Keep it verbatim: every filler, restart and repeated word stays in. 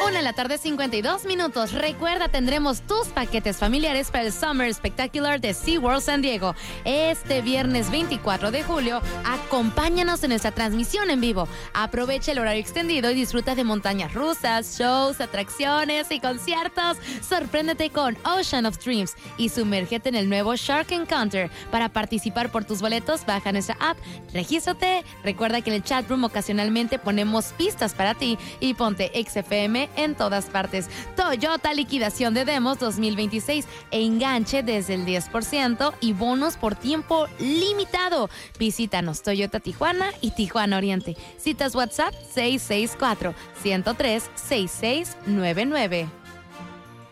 Una de la tarde, cincuenta y dos minutos. Recuerda, tendremos tus paquetes familiares para el Summer Spectacular de SeaWorld San Diego. Este viernes veinticuatro de julio, acompáñanos en nuestra transmisión en vivo. Aprovecha el horario extendido y disfruta de montañas rusas, shows, atracciones y conciertos. Sorpréndete con Ocean of Dreams y sumérgete en el nuevo Shark Encounter. Para participar por tus boletos, baja nuestra app, regístrate. Recuerda que en el chat room ocasionalmente ponemos pistas para ti y ponte X F M en todas partes. Toyota liquidación de demos dos mil veintiséis. Enganche desde el diez por ciento y bonos por tiempo limitado. Visítanos Toyota Tijuana y Tijuana Oriente. Citas WhatsApp seis seis cuatro, uno cero tres, seis seis nueve nueve.